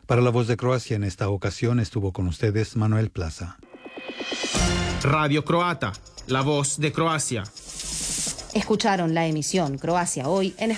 Para La Voz de Croacia, en esta ocasión estuvo con ustedes Manuel Plaza. Radio Croata, La Voz de Croacia. Escucharon la emisión Croacia Hoy en